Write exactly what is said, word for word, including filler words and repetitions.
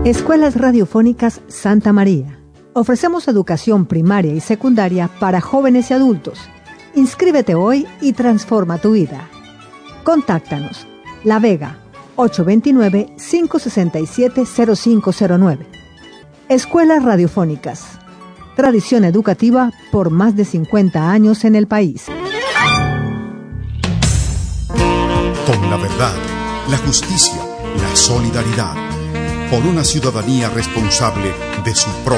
Escuelas Radiofónicas Santa María. Ofrecemos educación primaria y secundaria para jóvenes y adultos. Inscríbete hoy y transforma tu vida. Contáctanos. La Vega, ocho dos nueve, cinco seis siete, cero cinco cero nueve. Escuelas Radiofónicas. Tradición educativa por más de cincuenta años en el país. Con la verdad, la justicia, la solidaridad, por una ciudadanía responsable de su propia